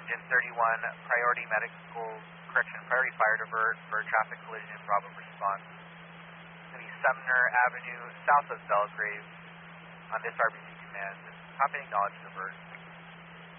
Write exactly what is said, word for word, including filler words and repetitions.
Engine thirty-one, priority medical, correction, priority fire divert for traffic collision, Bravo response. It's going to be Sumner Avenue, south of Belgrave, on this R B C command. Copy, acknowledge, divert.